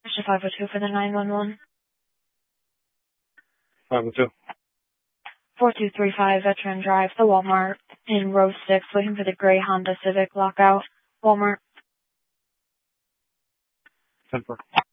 Question 502 for the 911. 502. 4235 Veteran Drive, the Walmart in row 6, looking for the gray Honda Civic lockout. Walmart. 10-4.